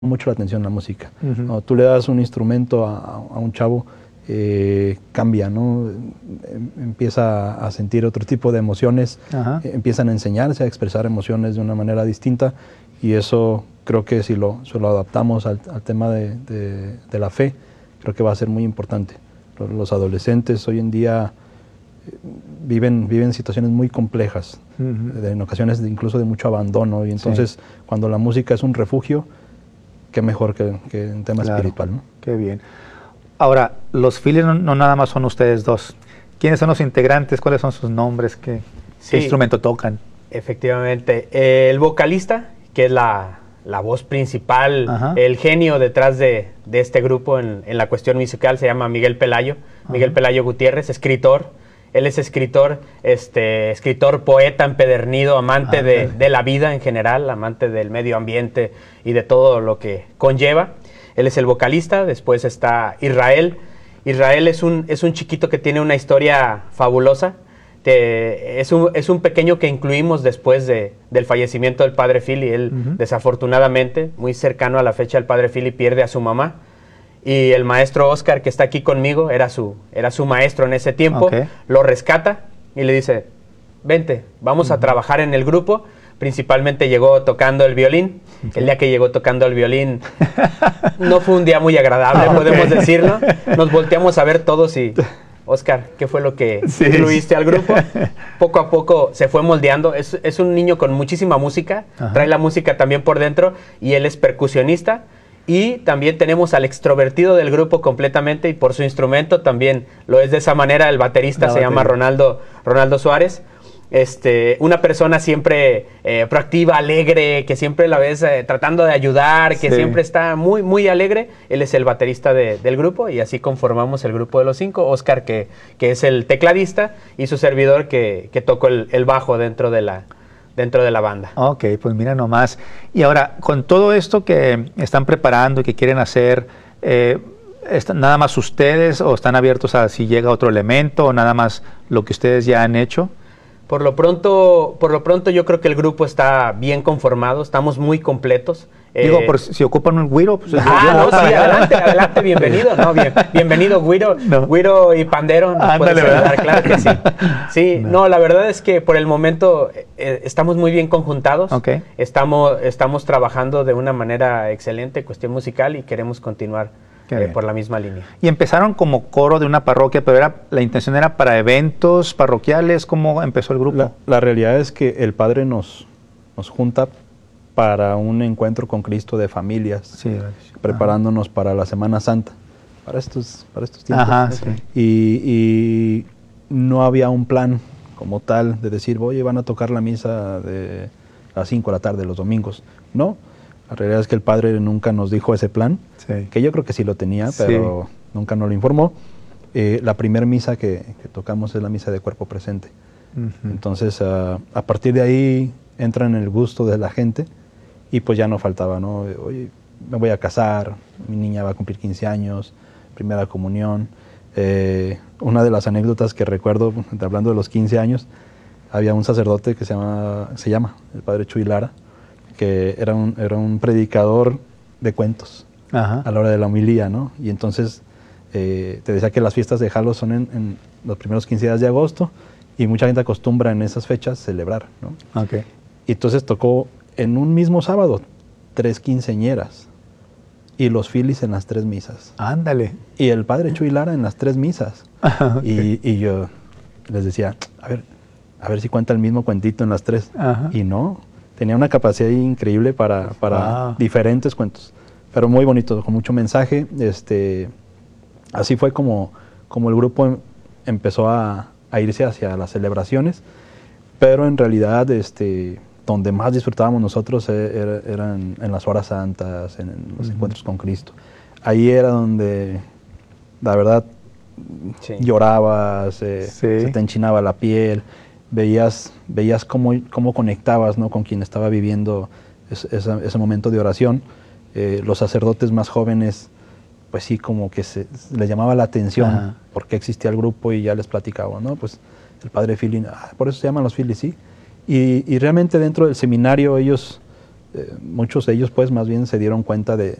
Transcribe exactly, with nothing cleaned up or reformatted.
mucho la atención la música. Uh-huh. Cuando tú le das un instrumento a, a un chavo, eh, cambia, ¿no? Empieza a sentir otro tipo de emociones, uh-huh. eh, empiezan a enseñarse a expresar emociones de una manera distinta, y eso creo que si lo, si lo adaptamos al, al tema de, de, de la fe, creo que va a ser muy importante. Los, los adolescentes hoy en día viven, viven situaciones muy complejas, uh-huh. de, en ocasiones de, incluso de mucho abandono, y entonces sí. cuando la música es un refugio, qué mejor que, que en tema claro. espiritual, ¿no? Qué bien. Ahora, los Phillies no, no nada más son ustedes dos. ¿Quiénes son los integrantes? ¿Cuáles son sus nombres? ¿Qué, sí, qué instrumento tocan? Efectivamente. Eh, el vocalista, que es la, la voz principal, ajá. el genio detrás de, de este grupo en, en la cuestión musical, se llama Miguel Pelayo. Ajá. Miguel Pelayo Gutiérrez, escritor. Él es escritor, este, escritor, poeta empedernido, amante ah, de, de la vida en general, amante del medio ambiente y de todo lo que conlleva. Él es el vocalista. Después está Israel. Israel es un, es un chiquito que tiene una historia fabulosa. Te, es, un, es un pequeño que incluimos después de, del fallecimiento del padre Philly. Él, uh-huh. desafortunadamente, muy cercano a la fecha, el padre Philly pierde a su mamá. Y el maestro Oscar, que está aquí conmigo, era su, era su maestro en ese tiempo, okay. lo rescata y le dice, vente, vamos uh-huh. a trabajar en el grupo. Principalmente llegó tocando el violín. Okay. El día que llegó tocando el violín no fue un día muy agradable, ah, podemos okay. decirlo. Nos volteamos a ver todos y, Oscar, ¿qué fue lo que sí. incluiste al grupo? Poco a poco se fue moldeando. Es, es un niño con muchísima música, ajá. trae la música también por dentro, y él es percusionista. Y también tenemos al extrovertido del grupo completamente, y por su instrumento también lo es de esa manera. El baterista la se batería. llama Ronaldo, Ronaldo Suárez. Este, una persona siempre eh, proactiva, alegre, que siempre la ves eh, tratando de ayudar, que sí. siempre está muy, muy alegre. Él es el baterista de, del grupo, y así conformamos el grupo de los cinco. Oscar, que, que es el tecladista, y su servidor, que, que tocó el, el bajo dentro de la... dentro de la banda. Ok, pues mira nomás. Y ahora, con todo esto que están preparando y que quieren hacer, eh, ¿están nada más ustedes o están abiertos a si llega otro elemento, o nada más lo que ustedes ya han hecho? Por lo pronto, por lo pronto yo creo que el grupo está bien conformado, estamos muy completos. Digo, eh, por si ocupan un güiro, pues... Ah, no, sí, adelante, adelante, bienvenido, no, bien, bienvenido, güiro, no. güiro y pandero, nos puedes ayudar, claro que sí. Sí, no. no, la verdad es que por el momento eh, estamos muy bien conjuntados, okay. estamos, estamos trabajando de una manera excelente, cuestión musical, y queremos continuar eh, por la misma línea. Y empezaron como coro de una parroquia, pero era, la intención era para eventos parroquiales. ¿Cómo empezó el grupo? La, la realidad es que el Padre nos, nos junta para un encuentro con Cristo de familias, sí, preparándonos ajá. para la Semana Santa, para estos, para estos tiempos. Ajá, sí. y, y no había un plan como tal de decir, oye, van a tocar la misa de las cinco de la tarde los domingos. No, la realidad es que el Padre nunca nos dijo ese plan, sí. que yo creo que sí lo tenía, pero sí. nunca nos lo informó. Eh, la primera misa que, que tocamos es la misa de cuerpo presente. Uh-huh. Entonces, uh, a partir de ahí entra en el gusto de la gente. Y pues ya no faltaba, ¿no? Oye, me voy a casar, mi niña va a cumplir quince años, primera comunión. Eh, una de las anécdotas que recuerdo, hablando de los quince años, había un sacerdote que se llama, se llama el padre Chuy Lara, que era un, era un predicador de cuentos Ajá. a la hora de la homilía, ¿no? Y entonces eh, te decía que las fiestas de Jalo son en, en los primeros quince días de agosto, y mucha gente acostumbra en esas fechas celebrar, ¿no? Okay. Y entonces tocó en un mismo sábado, tres quinceañeras, y los Phillies en las tres misas. Ándale. Y el padre Chuy Lara en las tres misas. Okay. Y, y yo les decía, a ver, a ver si cuenta el mismo cuentito en las tres. Ajá. Y no, tenía una capacidad increíble para, para ah. diferentes cuentos, pero muy bonito, con mucho mensaje. Este, así fue como, como el grupo empezó a, a irse hacia las celebraciones, pero en realidad, este... donde más disfrutábamos nosotros era, era en, en las horas santas, en, en los uh-huh. encuentros con Cristo. Ahí era donde, la verdad, sí. llorabas, eh, sí. se te enchinaba la piel, veías, veías cómo, cómo conectabas, ¿no?, con quien estaba viviendo es, esa, ese momento de oración. Eh, los sacerdotes más jóvenes, pues sí, como que se, les llamaba la atención uh-huh. porque existía el grupo, y ya les platicaba, ¿no? Pues el padre Philly, ah, por eso se llaman los Phillies, sí. Y, y realmente dentro del seminario ellos eh, muchos de ellos pues más bien se dieron cuenta de,